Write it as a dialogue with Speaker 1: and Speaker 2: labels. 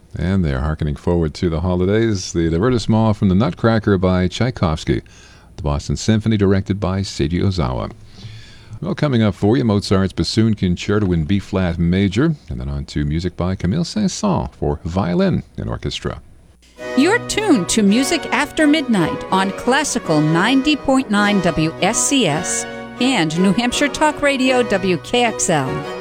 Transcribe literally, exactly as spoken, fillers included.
Speaker 1: And they're hearkening forward to the holidays. The divertissement from the Nutcracker by Tchaikovsky. The Boston Symphony directed by Seiji Ozawa. Well, coming up for you, Mozart's Bassoon Concerto in B-flat major, and then on to music by Camille Saint-Saëns for violin and orchestra.
Speaker 2: You're tuned to Music After Midnight on Classical ninety point nine W S C S and New Hampshire Talk Radio W K X L.